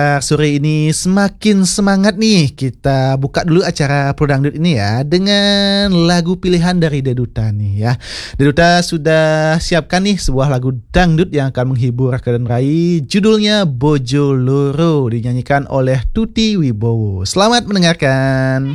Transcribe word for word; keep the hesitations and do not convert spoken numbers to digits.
Sore ini semakin semangat nih. Kita buka dulu acara Pro Dangdut ini ya dengan lagu pilihan dari Deduta nih ya. Deduta sudah siapkan nih sebuah lagu dangdut yang akan menghibur Kalian Rai. Judulnya Bojo Loro, dinyanyikan oleh Tuti Wibowo. Selamat mendengarkan.